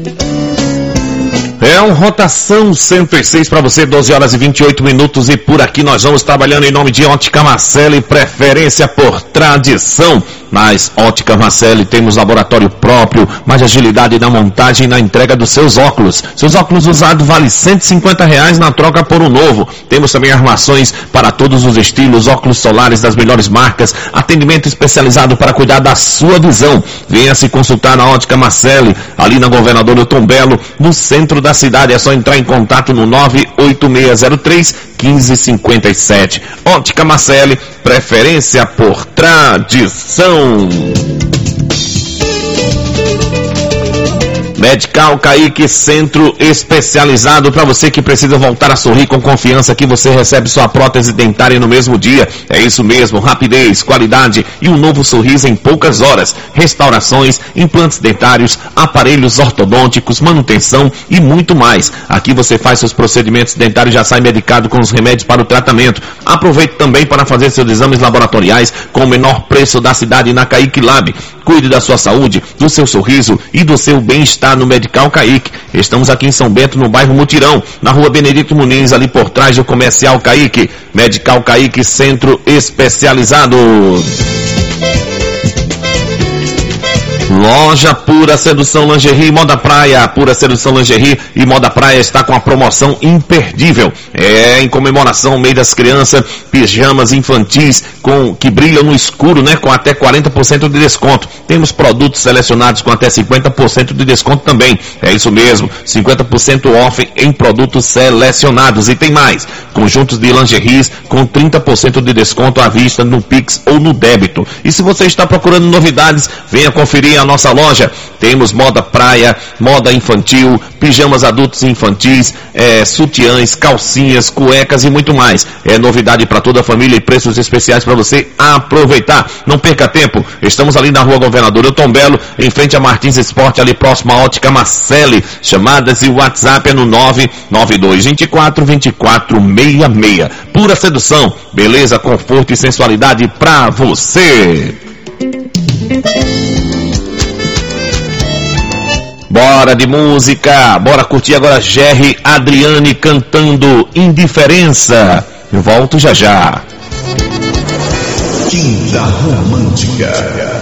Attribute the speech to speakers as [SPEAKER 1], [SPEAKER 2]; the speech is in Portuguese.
[SPEAKER 1] É um Rotação 106 para você, 12 horas e 28 minutos, e por aqui nós vamos trabalhando em nome de Ótica Marcelli, preferência por tradição. Nas Ótica Marcelli temos laboratório próprio, mais agilidade na montagem e na entrega dos seus óculos. Seus óculos usados vale R$150 na troca por um novo. Temos também armações para todos os estilos, óculos solares das melhores marcas, atendimento especializado para cuidar da sua visão. Venha se consultar na Ótica Marcelli, ali na Governador Newton Belo, no centro da cidade. É só entrar em contato no 98603-1557. Ótica Marcelli, preferência por tradição. Medical Kaique, centro especializado para você que precisa voltar a sorrir com confiança, que você recebe sua prótese dentária no mesmo dia. É isso mesmo, rapidez, qualidade e um novo sorriso em poucas horas. Restaurações, implantes dentários, aparelhos ortodônticos, manutenção e muito mais. Aqui você faz seus procedimentos dentários, já sai medicado com os remédios para o tratamento. Aproveite também para fazer seus exames laboratoriais com o menor preço da cidade na Kaique Lab. Cuide da sua saúde, do seu sorriso e do seu bem-estar no Medical Kaique. Estamos aqui em São Bento, no bairro Mutirão, na rua Benedito Muniz, ali por trás do Comercial Kaique. Medical Kaique, centro especializado. Loja Pura Sedução Lingerie e Moda Praia. Pura Sedução Lingerie e Moda Praia está com a promoção imperdível. Em comemoração ao mês das crianças, pijamas infantis que brilham no escuro, né? Com até 40% de desconto. Temos produtos selecionados com até 50% de desconto também. É isso mesmo, 50% off em produtos selecionados. E tem mais, conjuntos de lingeries com 30% de desconto à vista no Pix ou no débito. E se você está procurando novidades, venha conferir a nossa loja. Temos moda praia, moda infantil, pijamas adultos e infantis, sutiãs, calcinhas, cuecas e muito mais. É novidade para toda a família e preços especiais para você aproveitar. Não perca tempo, estamos ali na rua Governador Newton Belo, em frente a Martins Esporte, ali próximo à Ótica Marcelli. Chamadas e WhatsApp é no 992242466. Pura sedução, beleza, conforto e sensualidade para você. Bora de música, bora curtir agora Jerry Adriane cantando Indiferença. Eu volto já já.
[SPEAKER 2] Quinta Romântica.